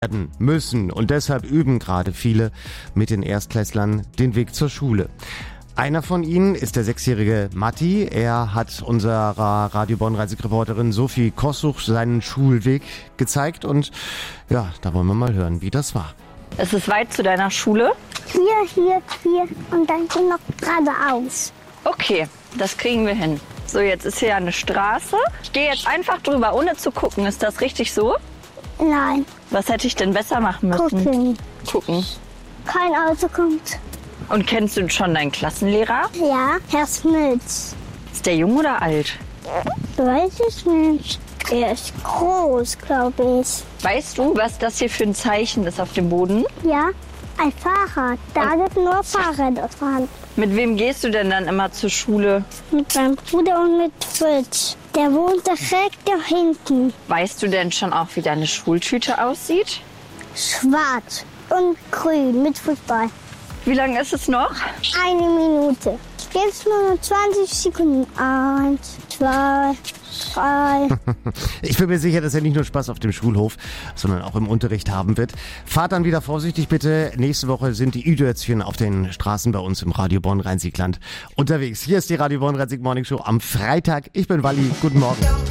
werden müssen. Und deshalb üben gerade viele mit den Erstklässlern den Weg zur Schule. Einer von ihnen ist der 6-jährige Matti. Er hat unserer Radio Bonn-Reisereporterin Sophie Kossuch seinen Schulweg gezeigt. Und ja, da wollen wir mal hören, wie das war. Es ist weit zu deiner Schule? Hier und dann noch geradeaus. Okay, das kriegen wir hin. So, jetzt ist hier eine Straße. Ich gehe jetzt einfach drüber, ohne zu gucken. Ist das richtig so? Nein, Was hätte ich denn besser machen müssen? Gucken. kein Auto kommt. Und kennst du schon deinen Klassenlehrer? Ja, Herr Smits. Ist der jung oder alt? Weiß ich nicht. Er ist groß, glaube ich. Weißt du, was das hier für ein Zeichen ist auf dem Boden? Ja, ein Fahrrad. Da sind nur Fahrräder dran. Mit wem gehst du denn dann immer zur Schule? Mit meinem Bruder und mit Fritz. Der wohnt direkt da hinten. Weißt du denn schon auch, wie deine Schultüte aussieht? Schwarz und grün mit Fußball. Wie lange ist es noch? 1 Minute. Jetzt nur noch 20 Sekunden. 1, 2, 3. Ich bin mir sicher, dass er nicht nur Spaß auf dem Schulhof, sondern auch im Unterricht haben wird. Fahrt dann wieder vorsichtig bitte. Nächste Woche sind die Ü-Dörzchen auf den Straßen bei uns im Radio Bonn-Rhein-Sieg-Land unterwegs. Hier ist die Radio Bonn-Rhein-Sieg Morning Show am Freitag. Ich bin Walli. Guten Morgen.